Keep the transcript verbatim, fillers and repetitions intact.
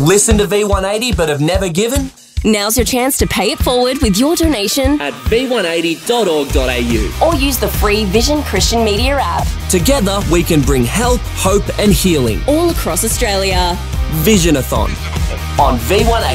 Listen to V one eighty but have never given? Now's your chance to pay it forward with your donation at v one eighty dot org dot a u or use the free Vision Christian Media app. Together we can bring help, hope and healing all across Australia. Visionathon on V one eighty.